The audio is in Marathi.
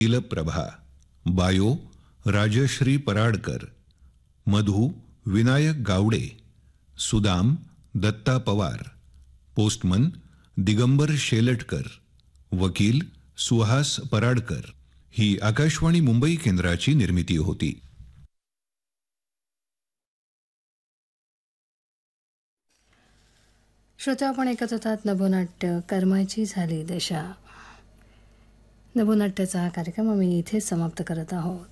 नीलप्रभा, बायो राजश्री पराडकर, मधु विनायक गावडे, सुदाम दत्ता पवार, पोस्टमन दिगंबर शेलटकर, वकील सुहास पराडकर. ही आकाशवाणी मुंबई केंद्राची निर्मिती होती. श्रोते, आपण ऐकत होतात नभोनाट्य कर्माची झाली दशा. नभोनाट्याचा हा कार्यक्रम आम्ही इथेच समाप्त करत आहोत.